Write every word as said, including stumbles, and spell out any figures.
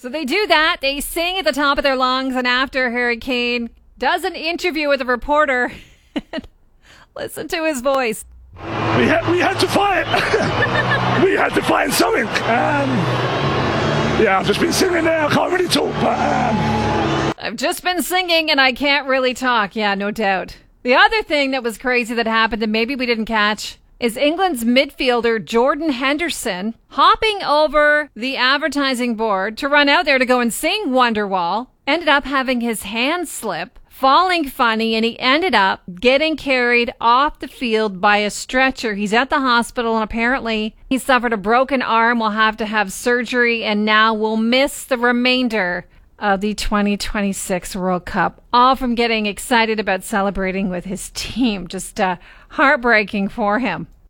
So they do that. They sing at the top of their lungs, and after Harry Kane does an interview with a reporter, listen to his voice. We had we had to fight. We had to find something. Um, yeah, I've just been singing there. I can't really talk, but um... I've just been singing and I can't really talk. Yeah, no doubt. The other thing that was crazy that happened, and maybe we didn't catch, is England's midfielder Jordan Henderson hopping over the advertising board to run out there to go and sing Wonderwall. Ended up having his hand slip, falling funny, and he ended up getting carried off the field by a stretcher. He's at the hospital, and apparently he suffered a broken arm, will have to have surgery, and now will miss the remainder of the twenty twenty-six World Cup, all from getting excited about celebrating with his team. Just uh, heartbreaking for him.